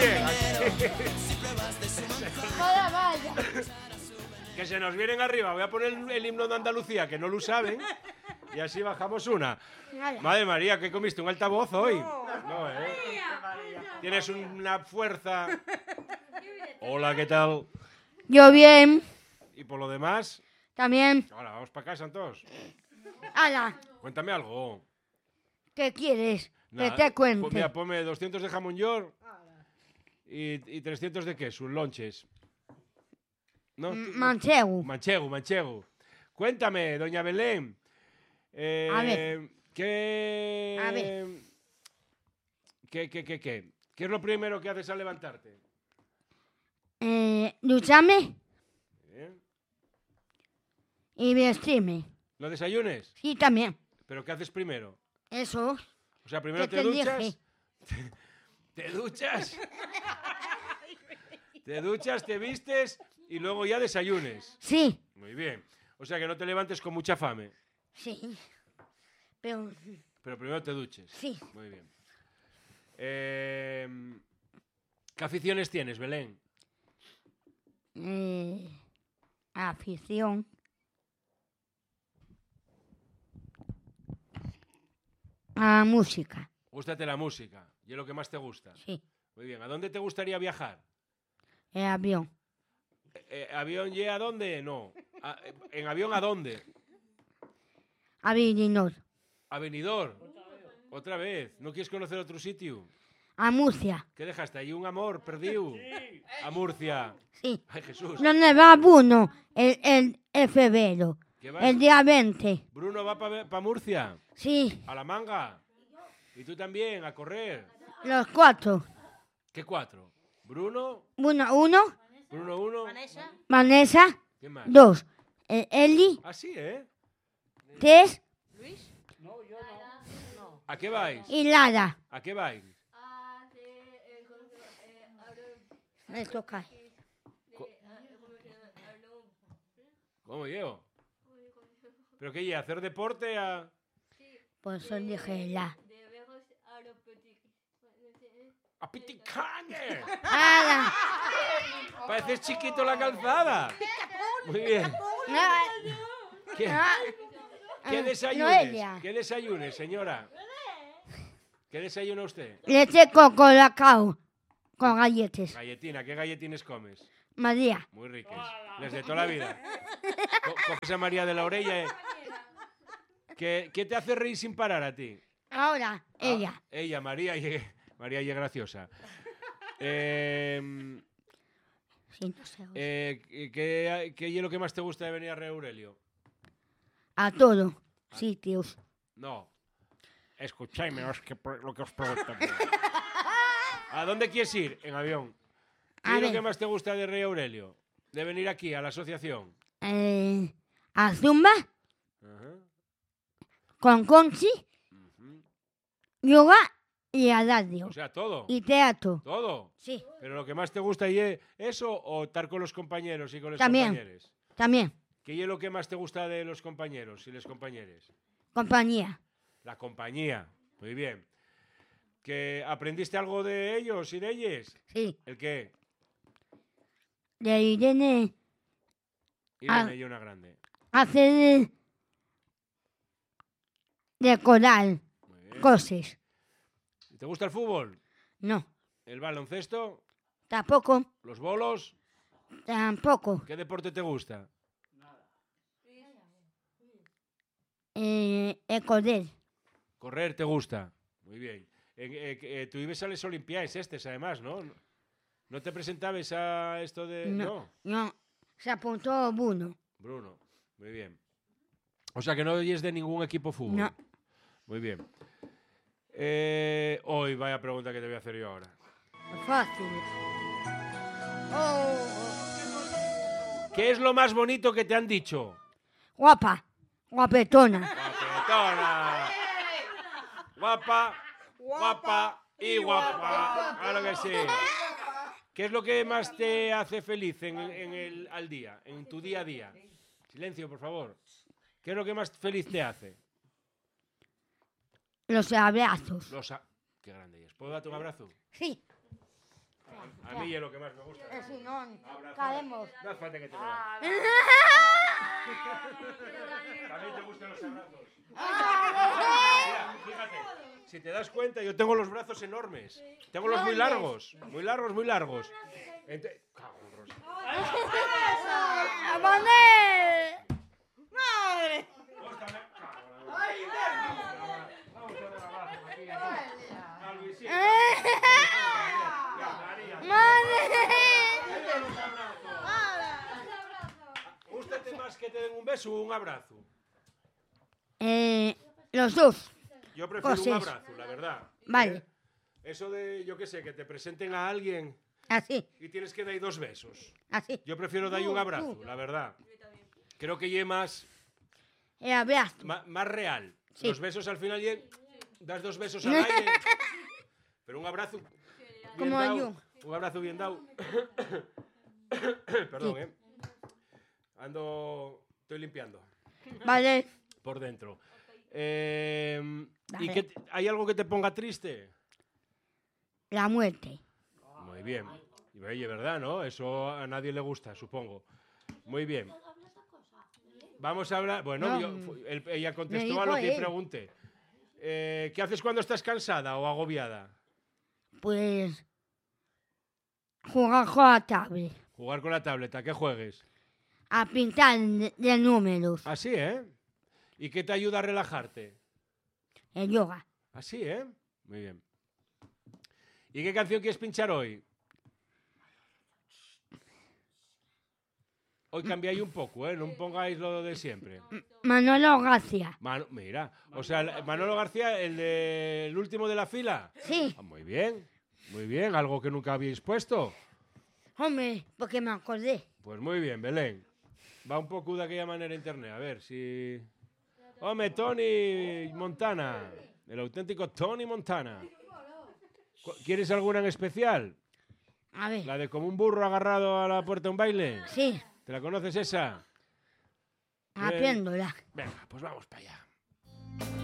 bien. Vaya, vaya. Que se nos vienen arriba. Voy a poner el himno de Andalucía, que no lo saben. Y así bajamos una. Vaya. Madre María, ¿qué comiste? ¿Un altavoz hoy? No, ¿eh? Tienes una fuerza. Hola, ¿qué tal? Yo bien. ¿Y por lo demás? También. Ahora, vamos para casa, entonces. Ala, Cuéntame algo. ¿qué quieres? Nada, Que te cuente. Pues mira, ponme 200 de jamón york y 300 de queso, lonches. ¿No? Manchego. Manchego. Cuéntame, doña Belén. A ver. ¿Qué... A ver. ¿Qué es lo primero que haces al levantarte? Ducharme ¿Eh? y vestirme. ¿Lo desayunes? Sí, también. ¿Pero qué haces primero? Eso. O sea, primero ¿Qué te te duchas. dije? ¿Te duchas? Te duchas, te vistes y luego ya desayunes. Sí. Muy bien. O sea, que no te levantes con mucha fame. Sí. Pero Pero primero te duches. sí. Muy bien. ¿Qué aficiones tienes, Belén? Afición. A música. Gústate la música. ¿Y es lo que más te gusta? Sí. Muy bien. ¿A dónde te gustaría viajar? El avión. ¿Avión y a dónde? No. ¿En avión a dónde? A Villinor. ¿A Benidorm? Otra vez. ¿No quieres conocer otro sitio? A Murcia. ¿Qué dejaste ahí? ¿Un amor perdido? Sí. A Murcia. Sí. Ay, Jesús. ¿Dónde va Bruno? El febrero. ¿Qué vas? El día 20. ¿Bruno va para Murcia? Sí. ¿A la manga? ¿Y tú también? ¿A correr? Los 4. ¿Qué 4? ¿Bruno? Bruno 1. ¿Bruno 1? Vanessa. ¿Quién más? 2. Eli. Ah, sí, ¿eh? 3. ¿A qué vais? Y Lara. ¿A qué vais? Me toca. ¿Cómo yo? ¿Pero qué? ¿A hacer deporte? Pues son dije la. ¡A piticañe! ¡Hala! Pareces chiquito la calzada. Muy bien. ¿Qué desayunes? Noelia. ¿Qué desayunes, señora? ¿Qué desayuna usted? Leche con colacao. Con galletas. Galletina. ¿Qué galletines comes? María. Muy ricas. Desde toda la vida. Coges a María de la orella. ¿Qué te hace reír sin parar a ti? Ahora, ella. Ella, María y es graciosa. Sí, no sé. ¿Qué es lo que más te gusta de venir a Rey Aurelio? A todos sitios. No. Escuchadme lo que os pregunto. ¿A dónde quieres ir? En avión. ¿Qué A es lo ver. que más te gusta de Rey Aurelio? De venir aquí, a la asociación. A Zumba. Ajá. Con Conchi. Ujú. Yoga y a radio. O sea, todo. Y teatro. Todo. Sí. Pero lo que más te gusta es eso o estar con los compañeros y con los También. compañeros. También. ¿Qué es lo que más te gusta de los compañeros y las compañeras? Compañía. La compañía. Muy bien. ¿Que aprendiste algo de ellos y de ellas? Sí. ¿El qué? De Irene. Irene y una grande. Hacer decorar Muy bien. cosas. ¿Te gusta el fútbol? No. ¿El baloncesto? Tampoco. ¿Los bolos? Tampoco. ¿Qué deporte te gusta? El correr. Correr te gusta. Muy bien. Tú ibas a las Olimpiadas además, ¿no? ¿No te presentabas a esto de...? No. No. Se apuntó Bruno. Bruno. Muy bien. O sea que no oyes de ningún equipo fútbol. No. Muy bien. Hoy vaya pregunta que te voy a hacer yo ahora. Fácil. Oh. ¿Qué es lo más bonito que te han dicho? Guapa. Guapetona. Guapetona. Guapa, guapa y guapa. Claro que sí. ¿Qué es lo que más te hace feliz al día, en tu día a día? Silencio, por favor. ¿Qué es lo que más feliz te hace? Los abrazos. Qué grande es. ¿Puedo darte un abrazo? Sí. A mí es lo que más me gusta. Si no, Abrazar. caemos. No hace falta que te lo haga. También te gustan los abrazos. Mira, fíjate, si te das cuenta, yo tengo los brazos enormes. Tengo los muy largos, muy largos, muy largos. Cago en Rosa. ¡Mané! ¡Madre! Vamos a dar abrazos aquí a Luisito. ¿Gústate más que te den un beso o un abrazo? Los dos. Yo prefiero un Cosas. abrazo, la verdad. Vale. Eso de, yo qué sé, que te presenten a alguien Así, y tienes que dar 2 besos. así. Yo prefiero dar un abrazo, la verdad. Creo que es más Abrazo. real. Sí. Los besos al final das 2 besos al aire. Pero un abrazo bien Como dado. yo. Un abrazo bien dado. Perdón, estoy limpiando Vale. por dentro. ¿Y Dale. hay algo que te ponga triste? La muerte. Muy bien. Y oye, ¿verdad, no? Eso a nadie le gusta, supongo. Muy bien. Vamos a hablar... Bueno, No, ella me contestó dijo a lo que él. pregunté. ¿Qué haces cuando estás cansada o agobiada? Pues jugar con la tablet. Jugar con la tableta. ¿A qué juegues? A pintar de números. Así, ¿eh? ¿Y qué te ayuda a relajarte? El yoga. Así, ¿eh? Muy bien. ¿Y qué canción quieres pinchar hoy? Hoy cambiáis un poco, ¿eh? No pongáis lo de siempre. Manolo García. Mira, o sea, Manolo García, el último de la fila. Sí, Ah, muy bien, algo que nunca habéis puesto. hombre, porque me acordé. Pues muy bien, Belén. Va un poco de aquella manera internet, a ver si... Hombre, Tony Montana, el auténtico Tony Montana. ¿Quieres alguna en especial? A ver. ¿La de como un burro agarrado a la puerta de un baile? Sí, ¿Te la conoces esa? apiéndola. Venga, pues vamos para allá.